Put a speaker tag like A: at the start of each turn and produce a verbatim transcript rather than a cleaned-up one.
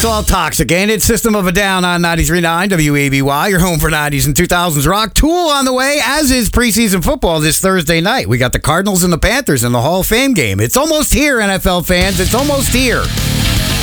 A: all toxic, ain't it? System of a Down on ninety-three point nine W A B Y, your home for nineties and two thousands rock. Tool on the way, as is preseason football this Thursday night. We got the Cardinals and the Panthers in the Hall of Fame game. It's almost here, N F L fans. It's almost here.